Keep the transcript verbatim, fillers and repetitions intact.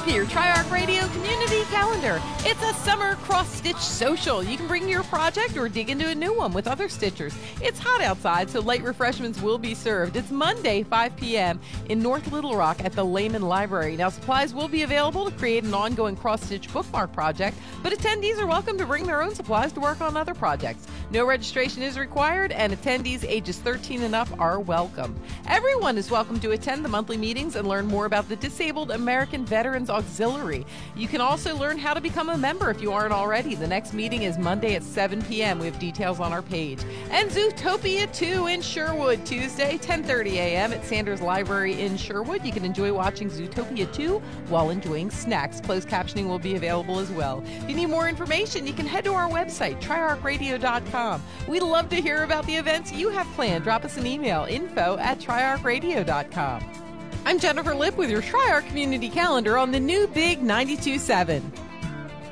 with your Tri-Arc Radio Community Calendar. It's a summer cross-stitch social. You can bring your project or dig into a new one with other stitchers. It's hot outside, so light refreshments will be served. It's Monday, five p.m. in North Little Rock at the Lehman Library. Now, supplies will be available to create an ongoing cross-stitch bookmark project, but attendees are welcome to bring their own supplies to work on other projects. No registration is required, and attendees ages thirteen and up are welcome. Everyone is welcome to attend the monthly meetings and learn more about the Disabled American Veterans Auxiliary. You can also learn how to become a member if you aren't already. The next meeting is Monday at seven p.m. We have details on our page. And Zootopia two in Sherwood, Tuesday, ten thirty a.m. at Sanders Library in Sherwood. You can enjoy watching Zootopia two while enjoying snacks. Closed captioning will be available as well. If you need more information, you can head to our website, tri arc radio dot com. We'd love to hear about the events you have planned. Drop us an email, info at tri arc radio dot com. I'm Jennifer Lipp with your Tri-Arc Community Calendar on the new Big ninety-two point seven.